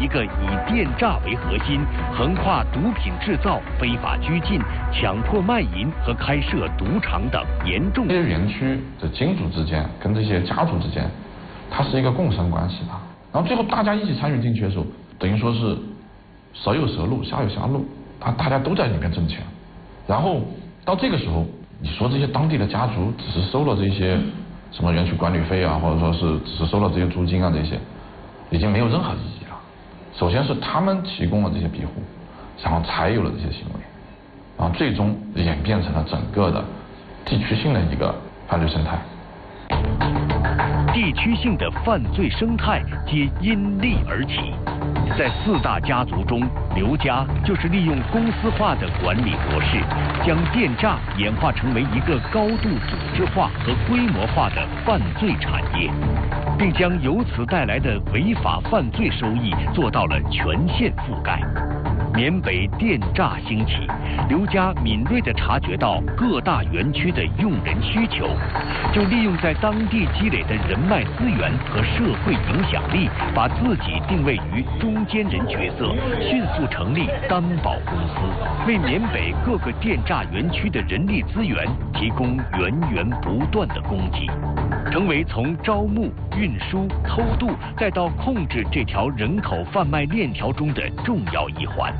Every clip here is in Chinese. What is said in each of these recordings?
个以电诈为核心，横跨毒品制造、非法拘禁、强迫卖淫和开设赌场等严重。 这些园区的金主之间跟这些家族之间，它是一个共生关系吧。然后最后大家一起参与进去的时候，等于说是蛇有蛇路，虾有虾路，大家都在里面挣钱。然后到这个时候，你说这些当地的家族只是收了这些什么园区管理费啊，或者说是只是收了这些租金啊，这些已经没有任何意义了。首先是他们提供了这些庇护，然后才有了这些行为，然后最终演变成了整个的地区性的一个犯罪生态。 地区性的犯罪生态皆因利而起。在4大家族中，刘家就是利用公司化的管理模式，将电诈演化成为一个高度组织化和规模化的犯罪产业，并将由此带来的违法犯罪收益做到了全线覆盖。缅北电诈兴起，刘家敏锐地察觉到各大园区的用人需求，就利用在当地积累的人脉资源和社会影响力，把自己定位于中间人角色，迅速成立担保公司，为缅北各个电诈园区的人力资源提供源源不断的供给，成为从招募、运输、偷渡再到控制这条人口贩卖链条中的重要一环。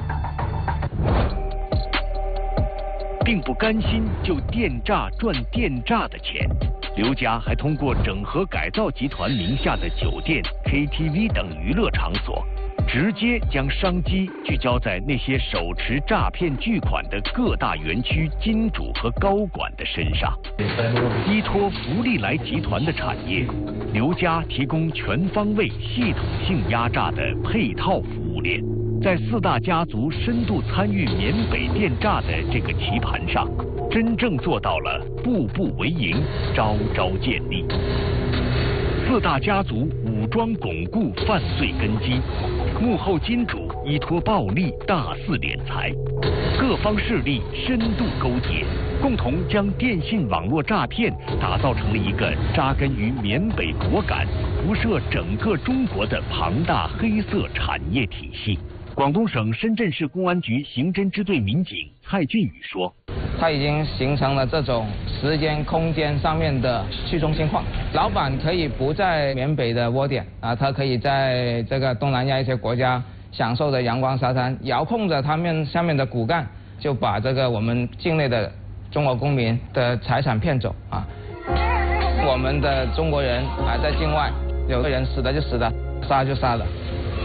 并不甘心就电诈赚电诈的钱，刘家还通过整合改造集团名下的酒店、KTV 等娱乐场所，直接将商机聚焦在那些手持诈骗巨款的各大园区金主和高管的身上。依托福利来集团的产业，刘家提供全方位、系统性压榨的配套服务链。在4大家族深度参与缅北电诈的这个棋盘上，真正做到了步步为营，招招见利。4大家族武装巩固犯罪根基，幕后金主依托暴力大肆敛财，各方势力深度勾结，共同将电信网络诈骗打造成了一个扎根于缅北果敢、辐射整个中国的庞大黑色产业体系。广东省深圳市公安局刑侦支队民警蔡俊宇说：“ 它已经形成了这种时间、空间上面的去中心化。老板可以不在缅北的窝点啊，他可以在这个东南亚一些国家享受着阳光沙滩，遥控着他们下面的骨干，就把这个我们境内的中国公民的财产骗走啊。我们的中国人啊，在境外有个人死的就死的，杀就杀了。”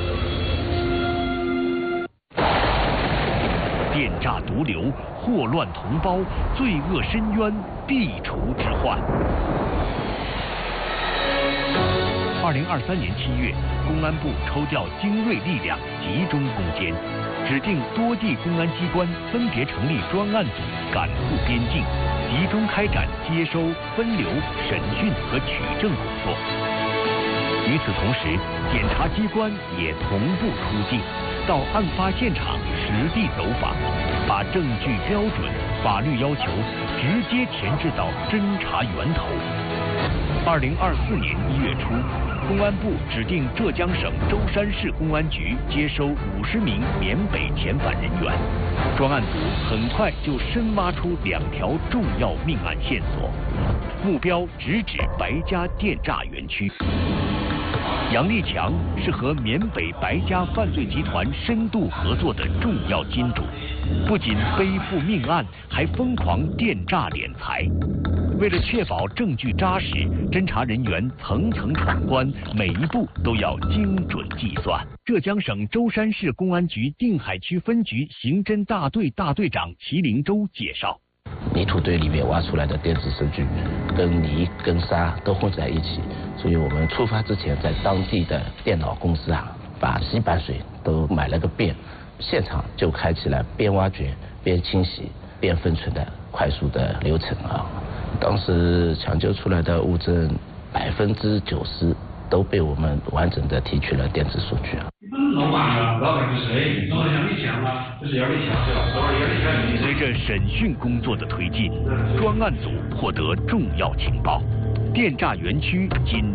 电诈毒瘤，祸乱同胞，罪恶深渊，必除之患。2023年7月，公安部抽调精锐力量，集中攻坚，指定多地公安机关分别成立专案组，赶赴边境，集中开展接收、分流、审讯和取证工作。与此同时，检察机关也同步出境，到案发现场实地走访，把证据标准、法律要求直接填制到侦查源头。2024年1月初，公安部指定浙江省舟山市公安局接收50名缅北遣返人员，专案组很快就深挖出2条重要命案线索，目标直指白家电诈园区。杨立强是和缅北白家犯罪集团深度合作的重要金主，不仅背负命案，还疯狂电诈敛财。为了确保证据扎实，侦查人员层层闯关，每一步都要精准计算。浙江省舟山市公安局定海区分局刑侦大队大队长齐灵洲介绍。 泥土堆里面挖出来的电子证据跟泥跟沙都混在一起，所以我们出发之前在当地的电脑公司把洗板水都买了个遍，现场就开启了边挖掘边清洗边分存的快速的流程当时抢救出来的物证90%都被我们完整的提取了电子数据老板是谁？老板杨立强啊，就是杨立强对吧？ 随着审讯工作的推进，专案组获得重要情报，电诈园区紧